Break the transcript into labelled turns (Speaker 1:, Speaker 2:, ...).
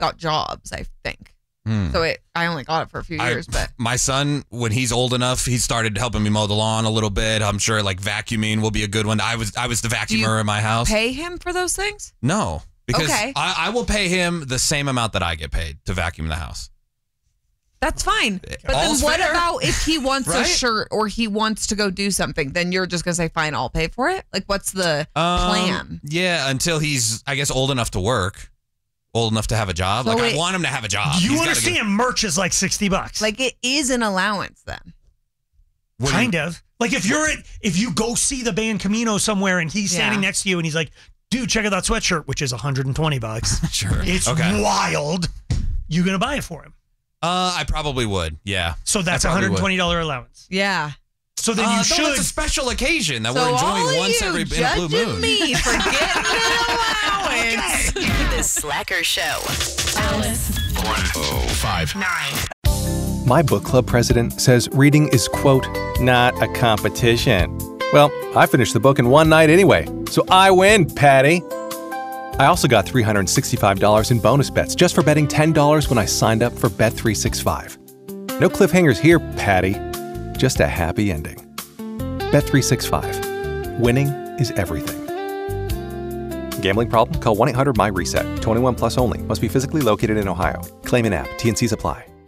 Speaker 1: got jobs, I think. So I only got it for a few years, but
Speaker 2: my son, when he's old enough, he started helping me mow the lawn a little bit. I'm sure like vacuuming will be a good one. I was the vacuumer in my house.
Speaker 1: Pay him for those things?
Speaker 2: No, because
Speaker 1: Okay.
Speaker 2: I will pay him the same amount that I get paid to vacuum the house.
Speaker 1: That's fine. But
Speaker 2: All's
Speaker 1: then what
Speaker 2: fair.
Speaker 1: about if he wants a
Speaker 2: Right?
Speaker 1: shirt or he wants to go do something? Then you're just going to say, fine, I'll pay for it? Like, what's the plan?
Speaker 2: Yeah, until he's, I guess, old enough to work. Old enough to have a job.
Speaker 1: So
Speaker 2: I want him to have a job.
Speaker 3: You
Speaker 2: He's gotta
Speaker 3: understand merch is like $60.
Speaker 1: Like, it is an allowance then.
Speaker 3: Kind of. Like if you go see the band Camino somewhere and he's standing next to you and he's like, dude, check out that sweatshirt, which is $120.
Speaker 2: Sure.
Speaker 3: It's wild. You gonna buy it for him?
Speaker 2: I probably would. Yeah.
Speaker 3: So that's a $120 allowance.
Speaker 1: Yeah.
Speaker 3: So then you should.
Speaker 2: That's a special occasion that
Speaker 1: So
Speaker 2: we're
Speaker 1: all
Speaker 2: enjoying
Speaker 1: of
Speaker 2: once
Speaker 1: you
Speaker 2: every in a blue
Speaker 1: judging
Speaker 2: moon.
Speaker 1: me for getting an allowance.
Speaker 4: The Slacker Show. Alice.
Speaker 5: 105.9.
Speaker 6: My book club president says reading is, quote, not a competition. Well, I finished the book in one night anyway, so I win, Patty. I also got $365 in bonus bets just for betting $10 when I signed up for Bet365. No cliffhangers here, Patty. Just a happy ending. Bet365. Winning is everything. Gambling problem? Call 1-800-MY-RESET. 21 plus only. Must be physically located in Ohio. Claim in app. T&Cs apply.